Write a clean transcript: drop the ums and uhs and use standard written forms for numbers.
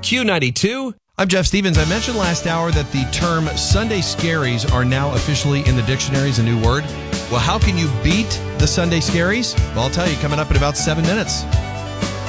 Q92. I'm Jeff Stevens. I mentioned last hour that the term Sunday Scaries are now officially in the dictionaries, a new word. Well, how can you beat the Sunday Scaries? Well, I'll tell you coming up in about 7 minutes.